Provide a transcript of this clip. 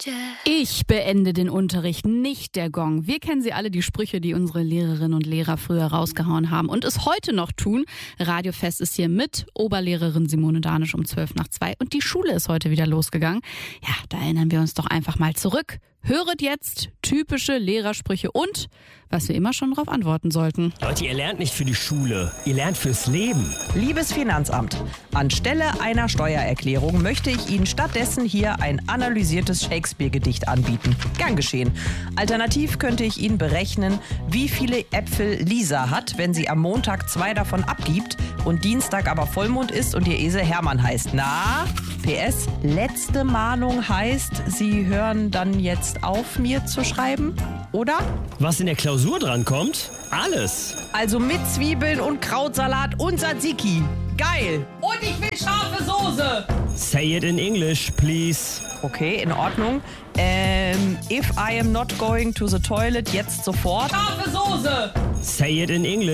Ich beende den Unterricht, nicht der Gong. Wir kennen sie alle, die Sprüche, die unsere Lehrerinnen und Lehrer früher rausgehauen haben und es heute noch tun. Radiofest ist hier mit Oberlehrerin Simone Danisch um 1:12 und die Schule ist heute wieder losgegangen. Ja, da erinnern wir uns doch einfach mal zurück. Höret jetzt typische Lehrersprüche und was wir immer schon darauf antworten sollten. Leute, ihr lernt nicht für die Schule, ihr lernt fürs Leben. Liebes Finanzamt, anstelle einer Steuererklärung möchte ich Ihnen stattdessen hier ein analysiertes Shakespeare-Gedicht anbieten. Gern geschehen. Alternativ könnte ich Ihnen berechnen, wie viele Äpfel Lisa hat, wenn sie am Montag 2 davon abgibt und Dienstag aber Vollmond ist und ihr Esel Hermann heißt. Na? PS, letzte Mahnung heißt, Sie hören dann jetzt auf, mir zu schreiben, oder? Was in der Klausur drankommt? Alles. Also mit Zwiebeln und Krautsalat und Tzatziki. Geil. Und ich will scharfe Soße. Say it in English, please. Okay, in Ordnung. If I am not going to the toilet, jetzt sofort. Scharfe Soße. Say it in English.